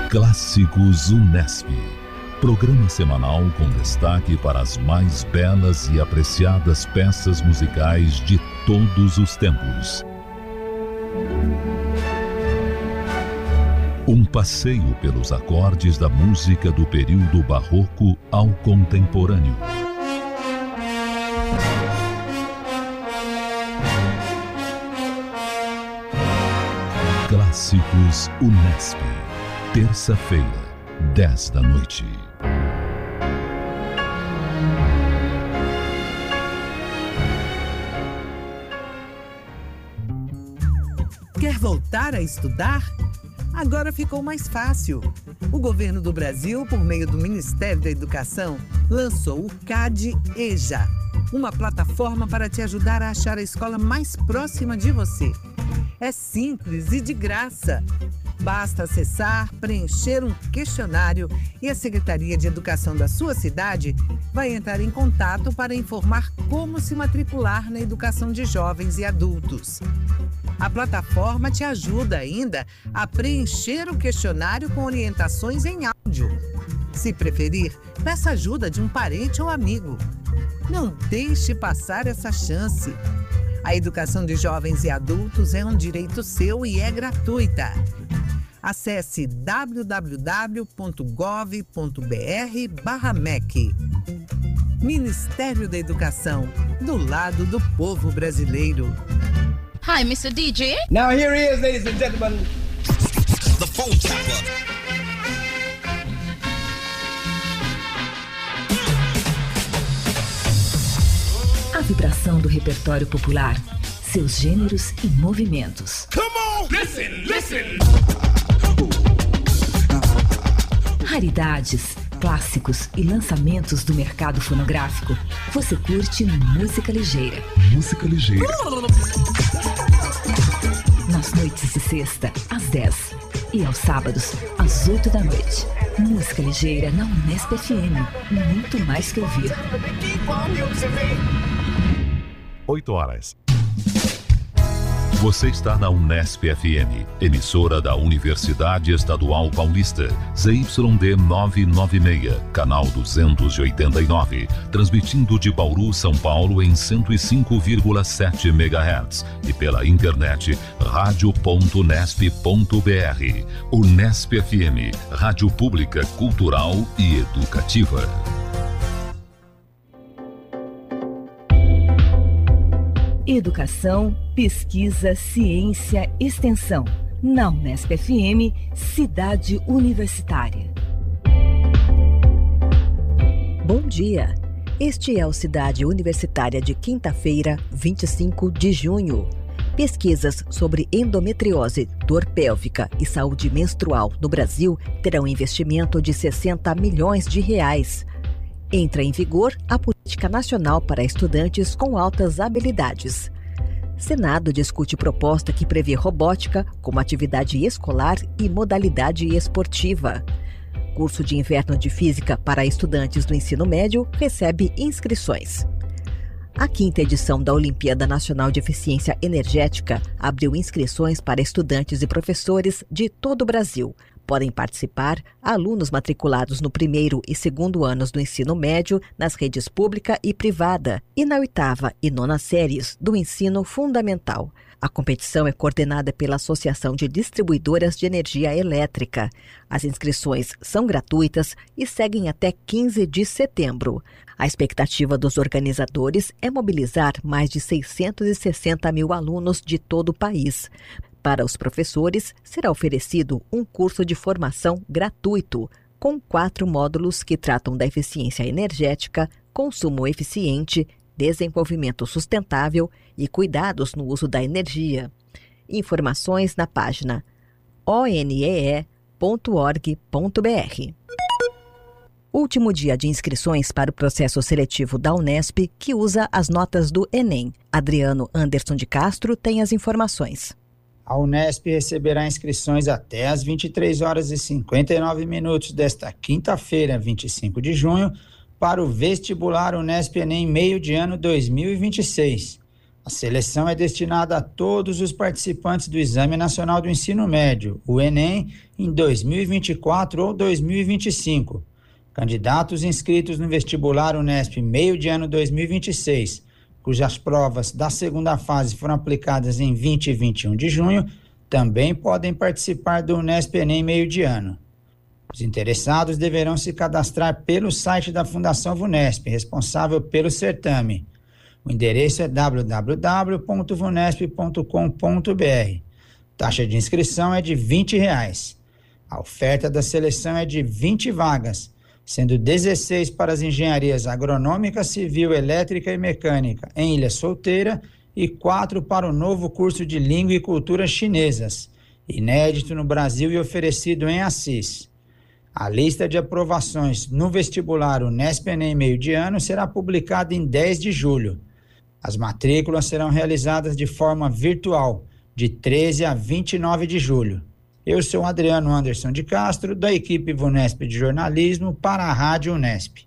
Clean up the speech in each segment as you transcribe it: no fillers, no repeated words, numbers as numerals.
Clássicos Unesp. Programa semanal com destaque para as mais belas e apreciadas peças musicais de todos os tempos. Um passeio pelos acordes da música do período barroco ao contemporâneo. Clássicos Unesp. Terça-feira, 10 da noite. Quer voltar a estudar? Agora ficou mais fácil. O governo do Brasil, por meio do Ministério da Educação, lançou o CAD-EJA, uma plataforma para te ajudar a achar a escola mais próxima de você. É simples e de graça. Basta acessar, preencher um questionário e a Secretaria de Educação da sua cidade vai entrar em contato para informar como se matricular na educação de jovens e adultos. A plataforma te ajuda ainda a preencher o questionário com orientações em áudio. Se preferir, peça ajuda de um parente ou amigo. Não deixe passar essa chance. A educação de jovens e adultos é um direito seu e é gratuita. Acesse www.gov.br/MEC. Ministério da Educação, do lado do povo brasileiro. Hi, Mr. DJ. Now here he is, ladies and gentlemen. The phone tapper. A vibração do repertório popular, seus gêneros e movimentos. Come on, listen, listen. Raridades, clássicos e lançamentos do mercado fonográfico. Você curte música ligeira. Música ligeira. Nas noites de sexta, às 10. E aos sábados, às 8 da noite. Música ligeira na Unesp FM. Muito mais que ouvir. 8 horas. Você está na Unesp FM, emissora da Universidade Estadual Paulista, ZYD 996, canal 289, transmitindo de Bauru, São Paulo em 105,7 MHz e pela internet radio.unesp.br. Unesp FM, rádio pública, cultural e educativa. Educação, pesquisa, ciência, extensão. Na Unesp FM, Cidade Universitária. Bom dia. Este é o Cidade Universitária de quinta-feira, 25 de junho. Pesquisas sobre endometriose, dor pélvica e saúde menstrual no Brasil terão investimento de 60 milhões de reais. Entra em vigor a Política Nacional para Estudantes com Altas Habilidades. Senado discute proposta que prevê robótica como atividade escolar e modalidade esportiva. Curso de inverno de Física para estudantes do ensino médio recebe inscrições. A 5ª edição da Olimpíada Nacional de Eficiência Energética abriu inscrições para estudantes e professores de todo o Brasil. Podem participar alunos matriculados no 1º e 2º anos do ensino médio nas redes pública e privada e na 8ª e 9ª séries do ensino fundamental. A competição é coordenada pela Associação de Distribuidoras de Energia Elétrica. As inscrições são gratuitas e seguem até 15 de setembro. A expectativa dos organizadores é mobilizar mais de 660 mil alunos de todo o país. Para os professores, será oferecido um curso de formação gratuito, com 4 módulos que tratam da eficiência energética, consumo eficiente, desenvolvimento sustentável e cuidados no uso da energia. Informações na página onee.org.br. Último dia de inscrições para o processo seletivo da Unesp, que usa as notas do Enem. Adriano Anderson de Castro tem as informações. A Unesp receberá inscrições até às 23h59 desta quinta-feira, 25 de junho, para o vestibular Unesp Enem meio de ano 2026. A seleção é destinada a todos os participantes do Exame Nacional do Ensino Médio, o Enem, em 2024 ou 2025. Candidatos inscritos no vestibular Unesp meio de ano 2026, cujas provas da segunda fase foram aplicadas em 20 e 21 de junho, também podem participar do Unesp Enem meio de ano. Os interessados deverão se cadastrar pelo site da Fundação VUNESP, responsável pelo certame. O endereço é www.vunesp.com.br. Taxa de inscrição é de R$ 20. A oferta da seleção é de 20 vagas, sendo 16 para as engenharias agronômica, civil, elétrica e mecânica em Ilha Solteira e 4 para o novo curso de língua e cultura chinesas, inédito no Brasil e oferecido em Assis. A lista de aprovações no vestibular Unesp Enem meio de ano será publicada em 10 de julho. As matrículas serão realizadas de forma virtual, de 13 a 29 de julho. Eu sou Adriano Anderson de Castro, da equipe VUNESP de jornalismo para a Rádio Unesp.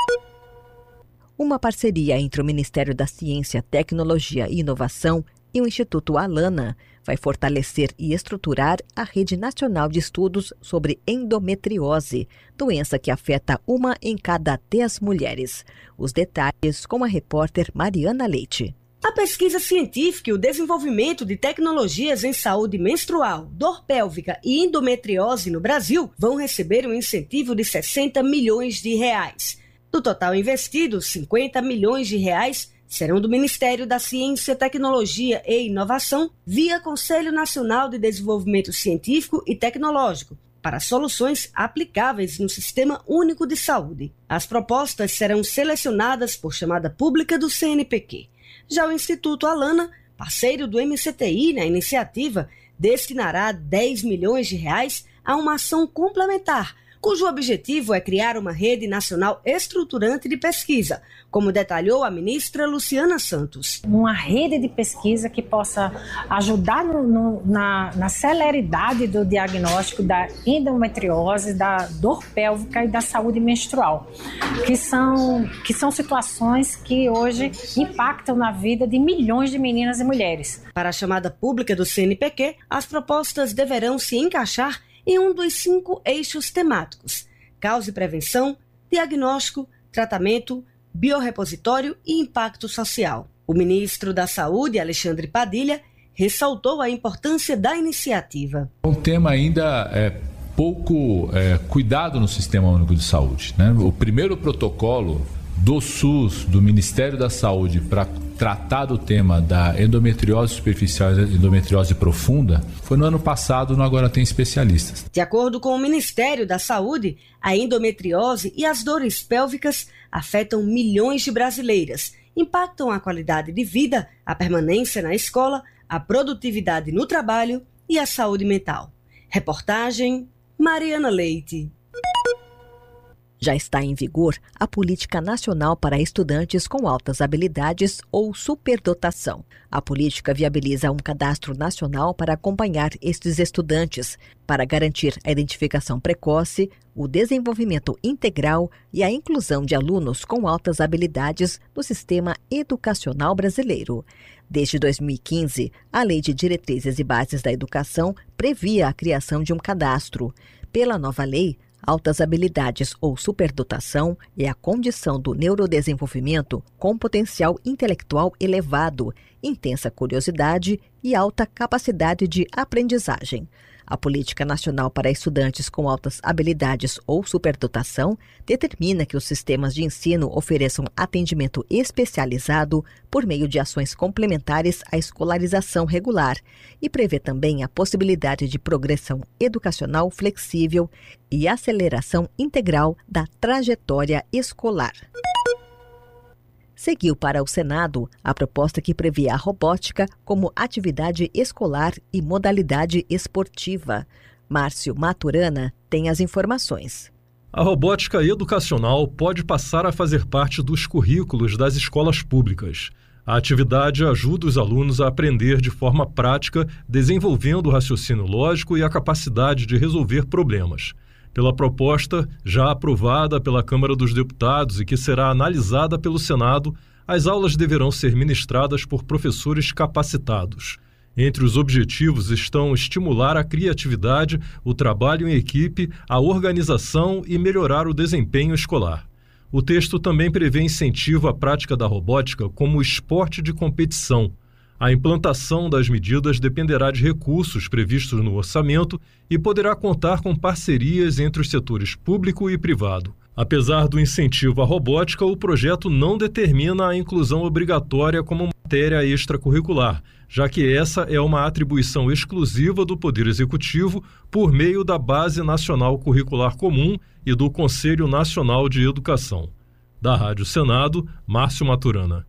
Uma parceria entre o Ministério da Ciência, Tecnologia e Inovação e o Instituto Alana vai fortalecer e estruturar a Rede Nacional de Estudos sobre Endometriose, doença que afeta 1 em cada 10 mulheres. Os detalhes com a repórter Mariana Leite. A pesquisa científica e o desenvolvimento de tecnologias em saúde menstrual, dor pélvica e endometriose no Brasil vão receber um incentivo de 60 milhões de reais. Do total investido, 50 milhões de reais serão do Ministério da Ciência, Tecnologia e Inovação, via Conselho Nacional de Desenvolvimento Científico e Tecnológico, para soluções aplicáveis no Sistema Único de Saúde. As propostas serão selecionadas por chamada pública do CNPq. Já o Instituto Alana, parceiro do MCTI na iniciativa, destinará 10 milhões de reais a uma ação complementar, cujo objetivo é criar uma rede nacional estruturante de pesquisa, como detalhou a ministra Luciana Santos. Uma rede de pesquisa que possa ajudar na celeridade do diagnóstico da endometriose, da dor pélvica e da saúde menstrual, que são situações que hoje impactam na vida de milhões de meninas e mulheres. Para a chamada pública do CNPq, as propostas deverão se encaixar em um dos 5 eixos temáticos: causa e prevenção, diagnóstico, tratamento, biorrepositório e impacto social. O ministro da Saúde, Alexandre Padilha, ressaltou a importância da iniciativa. O tema ainda é pouco cuidado no Sistema Único de Saúde, né? O primeiro protocolo do SUS, do Ministério da Saúde, para tratar do tema da endometriose superficial e endometriose profunda foi no ano passado, no Agora Tem Especialistas. De acordo com o Ministério da Saúde, a endometriose e as dores pélvicas afetam milhões de brasileiras, impactam a qualidade de vida, a permanência na escola, a produtividade no trabalho e a saúde mental. Reportagem Mariana Leite. Já está em vigor a Política Nacional para Estudantes com Altas Habilidades ou Superdotação. A política viabiliza um cadastro nacional para acompanhar estes estudantes, para garantir a identificação precoce, o desenvolvimento integral e a inclusão de alunos com altas habilidades no sistema educacional brasileiro. Desde 2015, a Lei de Diretrizes e Bases da Educação previa a criação de um cadastro. Pela nova lei, altas habilidades ou superdotação é a condição do neurodesenvolvimento com potencial intelectual elevado, intensa curiosidade e alta capacidade de aprendizagem. A Política Nacional para Estudantes com Altas Habilidades ou Superdotação determina que os sistemas de ensino ofereçam atendimento especializado por meio de ações complementares à escolarização regular e prevê também a possibilidade de progressão educacional flexível e aceleração integral da trajetória escolar. Seguiu para o Senado a proposta que prevê a robótica como atividade escolar e modalidade esportiva. Márcio Maturana tem as informações. A robótica educacional pode passar a fazer parte dos currículos das escolas públicas. A atividade ajuda os alunos a aprender de forma prática, desenvolvendo o raciocínio lógico e a capacidade de resolver problemas. Pela proposta, já aprovada pela Câmara dos Deputados e que será analisada pelo Senado, As aulas deverão ser ministradas por professores capacitados. Entre os objetivos estão estimular a criatividade, o trabalho em equipe, a organização e melhorar o desempenho escolar. O texto também prevê incentivo à prática da robótica como esporte de competição. A implantação das medidas dependerá de recursos previstos no orçamento e poderá contar com parcerias entre os setores público e privado. Apesar do incentivo à robótica, o projeto não determina a inclusão obrigatória como matéria extracurricular, já que essa é uma atribuição exclusiva do Poder Executivo por meio da Base Nacional Curricular Comum e do Conselho Nacional de Educação. Da Rádio Senado, Márcio Maturana.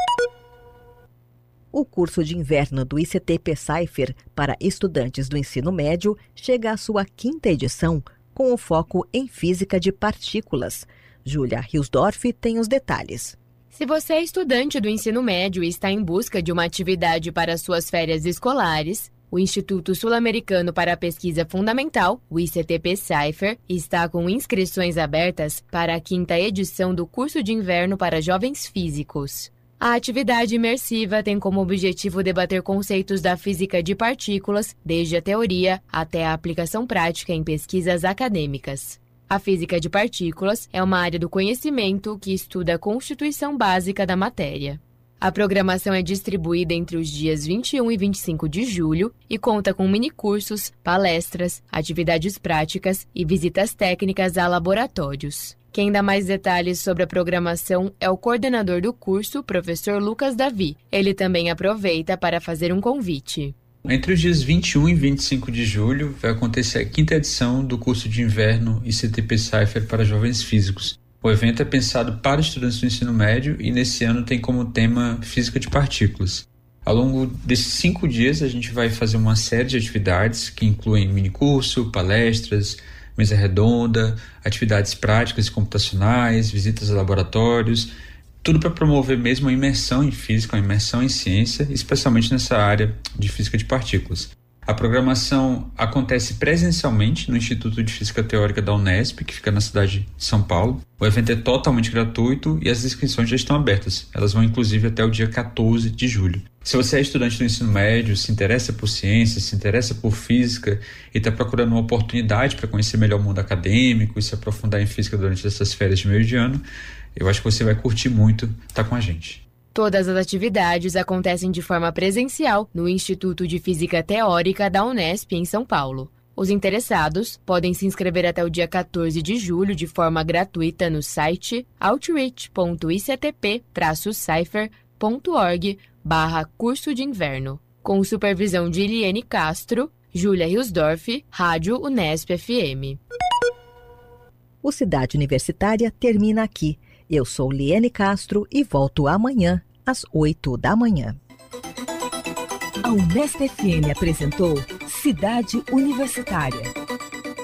O curso de inverno do ICT-PCypher para estudantes do ensino médio chega à sua 5ª edição, com o foco em física de partículas. Júlia Hilsdorf tem os detalhes. Se você é estudante do ensino médio e está em busca de uma atividade para suas férias escolares, o Instituto Sul-Americano para a Pesquisa Fundamental, o ICT-PCypher, está com inscrições abertas para a 5ª edição do curso de inverno para jovens físicos. A atividade imersiva tem como objetivo debater conceitos da física de partículas, desde a teoria até a aplicação prática em pesquisas acadêmicas. A física de partículas é uma área do conhecimento que estuda a constituição básica da matéria. A programação é distribuída entre os dias 21 e 25 de julho e conta com minicursos, palestras, atividades práticas e visitas técnicas a laboratórios. Quem dá mais detalhes sobre a programação é o coordenador do curso, professor Lucas Davi. Ele também aproveita para fazer um convite. Entre os dias 21 e 25 de julho vai acontecer a 5ª edição do curso de inverno ICT-PCypher para jovens físicos. O evento é pensado para estudantes do ensino médio e nesse ano tem como tema física de partículas. Ao longo desses 5 dias a gente vai fazer uma série de atividades que incluem minicurso, palestras, mesa redonda, atividades práticas e computacionais, visitas a laboratórios, tudo para promover mesmo a imersão em física, a imersão em ciência, especialmente nessa área de física de partículas. A programação acontece presencialmente no Instituto de Física Teórica da Unesp, que fica na cidade de São Paulo. O evento é totalmente gratuito e as inscrições já estão abertas. Elas vão inclusive até o dia 14 de julho. Se você é estudante do ensino médio, se interessa por ciência, se interessa por física e está procurando uma oportunidade para conhecer melhor o mundo acadêmico e se aprofundar em física durante essas férias de meio de ano, eu acho que você vai curtir muito estar com a gente. Todas as atividades acontecem de forma presencial no Instituto de Física Teórica da Unesp, em São Paulo. Os interessados podem se inscrever até o dia 14 de julho de forma gratuita no site outreach.ictp-cypher.org/curso de inverno. Com supervisão de Eliane Castro, Júlia Hilsdorf, Rádio Unesp FM. O Cidade Universitária termina aqui. Eu sou Liane Castro e volto amanhã, às 8 da manhã. A Unesp FM apresentou Cidade Universitária.